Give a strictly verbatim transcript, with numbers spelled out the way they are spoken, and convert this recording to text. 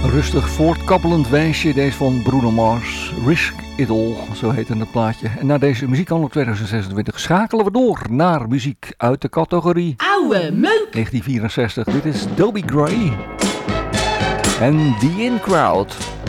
Rustig voortkabbelend wijsje, deze van Bruno Mars, Risk It All, zo heette het plaatje. En na deze muziekanno tweeduizend zesentwintig schakelen we door naar muziek uit de categorie Oude Meuk negentien vierenzestig. Dit is Dobie Gray en The In Crowd.